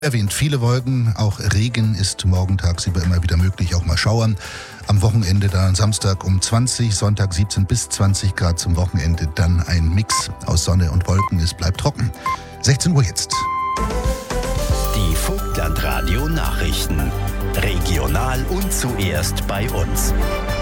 Erwähnt, viele Wolken, auch Regen ist morgen tagsüber immer wieder möglich, auch mal Schauern. Am Wochenende dann Samstag um 20, Sonntag 17 bis 20 Grad, zum Wochenende dann ein Mix aus Sonne und Wolken. Es bleibt trocken. 16 Uhr jetzt. Die Vogtlandradio Nachrichten. Regional und zuerst bei uns.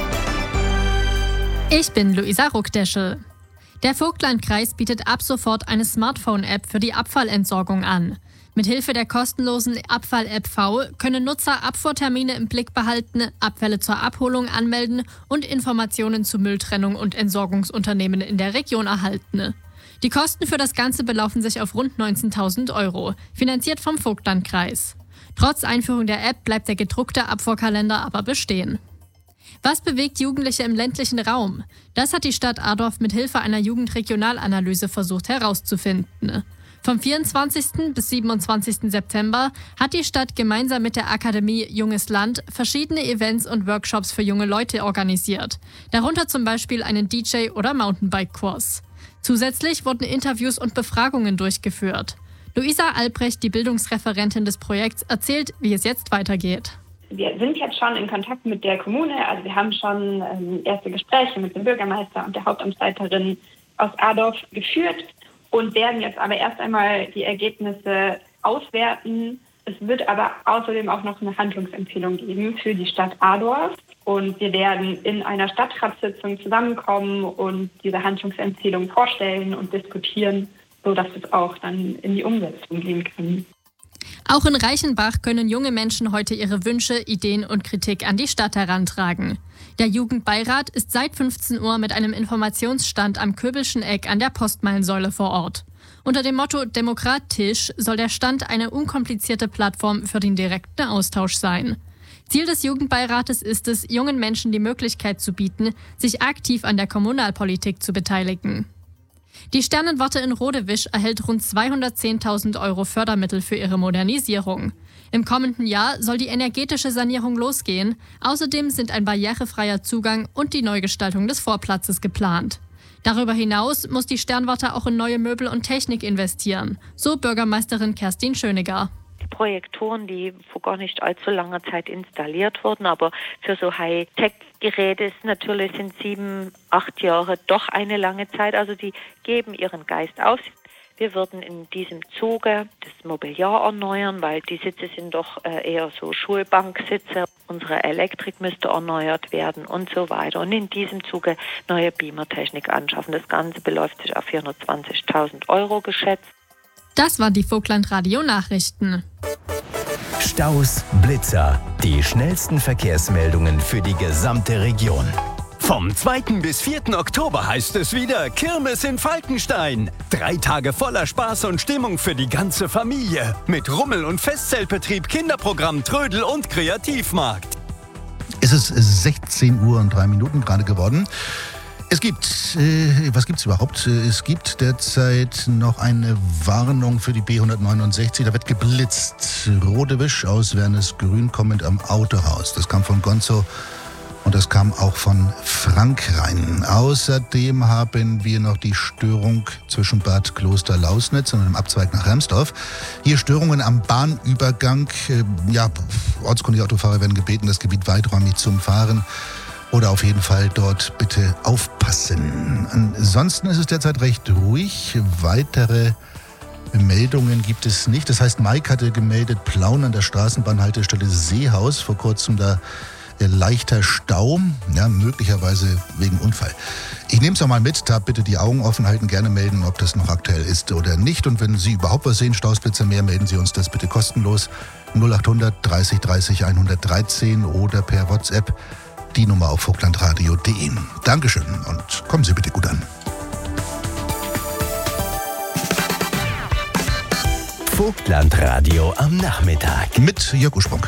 Ich bin Luisa Ruckdeschel. Der Vogtlandkreis bietet ab sofort eine Smartphone-App für die Abfallentsorgung an. Mithilfe der kostenlosen Abfall-App V können Nutzer Abfuhrtermine im Blick behalten, Abfälle zur Abholung anmelden und Informationen zu Mülltrennung und Entsorgungsunternehmen in der Region erhalten. Die Kosten für das Ganze belaufen sich auf rund 19.000 €, finanziert vom Vogtlandkreis. Trotz Einführung der App bleibt der gedruckte Abfuhrkalender aber bestehen. Was bewegt Jugendliche im ländlichen Raum? Das hat die Stadt Adorf mit Hilfe einer Jugendregionalanalyse versucht herauszufinden. Vom 24. bis 27. September hat die Stadt gemeinsam mit der Akademie Junges Land verschiedene Events und Workshops für junge Leute organisiert. Darunter zum Beispiel einen DJ- oder Mountainbike-Kurs. Zusätzlich wurden Interviews und Befragungen durchgeführt. Luisa Albrecht, die Bildungsreferentin des Projekts, erzählt, wie es jetzt weitergeht. Wir sind jetzt schon in Kontakt mit der Kommune, also wir haben schon erste Gespräche mit dem Bürgermeister und der Hauptamtsleiterin aus Adorf geführt und werden jetzt aber erst einmal die Ergebnisse auswerten. Es wird aber außerdem auch noch eine Handlungsempfehlung geben für die Stadt Adorf und wir werden in einer Stadtratssitzung zusammenkommen und diese Handlungsempfehlung vorstellen und diskutieren, sodass es auch dann in die Umsetzung gehen kann. Auch in Reichenbach können junge Menschen heute ihre Wünsche, Ideen und Kritik an die Stadt herantragen. Der Jugendbeirat ist seit 15 Uhr mit einem Informationsstand am Köbelschen Eck an der Postmeilensäule vor Ort. Unter dem Motto Demokratisch soll der Stand eine unkomplizierte Plattform für den direkten Austausch sein. Ziel des Jugendbeirates ist es, jungen Menschen die Möglichkeit zu bieten, sich aktiv an der Kommunalpolitik zu beteiligen. Die Sternenwarte in Rodewisch erhält rund 210.000 € Fördermittel für ihre Modernisierung. Im kommenden Jahr soll die energetische Sanierung losgehen. Außerdem sind ein barrierefreier Zugang und die Neugestaltung des Vorplatzes geplant. Darüber hinaus muss die Sternwarte auch in neue Möbel und Technik investieren, so Bürgermeisterin Kerstin Schöneger. Projektoren, die vor gar nicht allzu langer Zeit installiert wurden, aber für so Hightech-Geräte ist natürlich sind 7, 8 Jahre doch eine lange Zeit. Also die geben ihren Geist auf. Wir würden in diesem Zuge das Mobiliar erneuern, weil die Sitze sind doch eher so Schulbanksitze. Unsere Elektrik müsste erneuert werden und so weiter. Und in diesem Zuge neue Beamertechnik anschaffen. Das Ganze beläuft sich auf 420.000 € geschätzt. Das waren die Vogtlandradio Nachrichten. Staus, Blitzer, die schnellsten Verkehrsmeldungen für die gesamte Region. Vom 2. bis 4. Oktober heißt es wieder Kirmes in Falkenstein. 3 Tage voller Spaß und Stimmung für die ganze Familie. Mit Rummel- und Festzeltbetrieb, Kinderprogramm, Trödel und Kreativmarkt. Es ist 16 Uhr und 3 Minuten gerade geworden. Es gibt, was gibt's überhaupt? Es gibt derzeit noch eine Warnung für die B169. Da wird geblitzt. Rodewisch aus Wernesgrün kommend am Autohaus. Das kam von Gonzo und das kam auch von Frankrhein. Außerdem haben wir noch die Störung zwischen Bad Kloster-Lausnitz und dem Abzweig nach Remsdorf. Hier Störungen am Bahnübergang. Ortskundige Autofahrer werden gebeten, das Gebiet weiträumig zu umfahren. Oder auf jeden Fall dort bitte aufpassen. Ansonsten ist es derzeit recht ruhig. Weitere Meldungen gibt es nicht. Das heißt, Mike hatte gemeldet, Plauen an der Straßenbahnhaltestelle Seehaus. Vor kurzem da leichter Stau, möglicherweise wegen Unfall. Ich nehme es auch mal mit, da bitte die Augen offen halten, gerne melden, ob das noch aktuell ist oder nicht. Und wenn Sie überhaupt was sehen, Stausblitzer mehr, melden Sie uns das bitte kostenlos. 0800 30 30 113 oder per WhatsApp. Die Nummer auf vogtlandradio.de. Dankeschön und kommen Sie bitte gut an. Vogtlandradio am Nachmittag. Mit Jörg Ursprung.